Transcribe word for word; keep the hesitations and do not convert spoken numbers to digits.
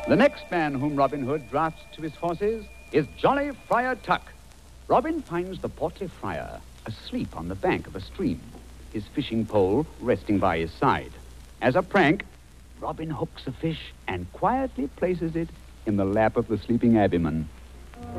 The next man whom Robin Hood drafts to his forces is jolly Friar Tuck. Robin finds the portly friar asleep on the bank of a stream, his fishing pole resting by his side. As a prank, Robin hooks a fish and quietly places it in the lap of the sleeping abbeyman.